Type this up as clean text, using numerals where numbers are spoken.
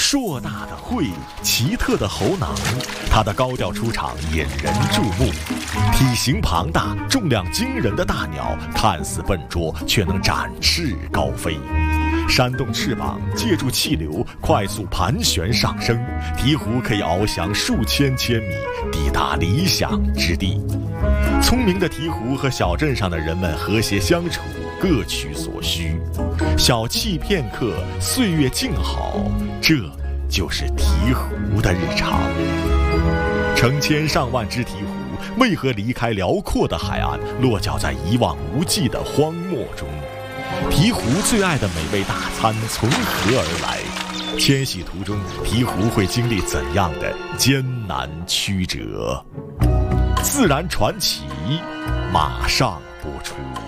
硕大的喙，奇特的喉囊，它的高调出场引人注目。体型庞大、重量惊人的大鸟，看似笨拙，却能展翅高飞。扇动翅膀，借助气流快速盘旋上升，鹈鹕可以翱翔数千千米，抵达理想之地。聪明的鹈鹕和小镇上的人们和谐相处，各取所需。小憩片刻，岁月静好，这就是鹈鹕的日常。成千上万只鹈鹕为何离开辽阔的海岸，落脚在一望无际的荒漠中？鹈鹕最爱的美味大餐从何而来？迁徙途中，鹈鹕会经历怎样的艰难曲折？自然传奇马上播出。